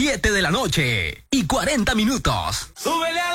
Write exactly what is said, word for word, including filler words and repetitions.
siete de la noche y cuarenta minutos. ¡Súbele a